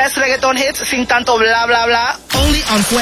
best reggaeton hits sin tanto bla bla bla. Only on Fuego.